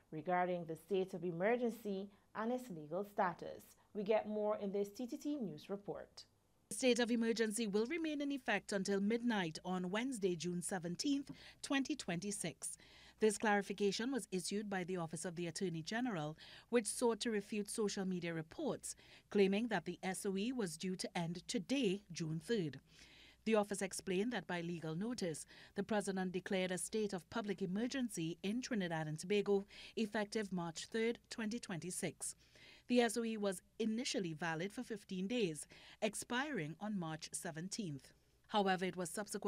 regarding the state of emergency and its legal status. We get more in this TTT News report. The state of emergency will remain in effect until midnight on Wednesday, June 17, 2026. This clarification was issued by the Office of the Attorney General, which sought to refute social media reports claiming that the SOE was due to end today, June 3rd. The office explained that by legal notice, the President declared a state of public emergency in Trinidad and Tobago effective March 3, 2026. The SOE was initially valid for 15 days, expiring on March 17th. However, it was subsequently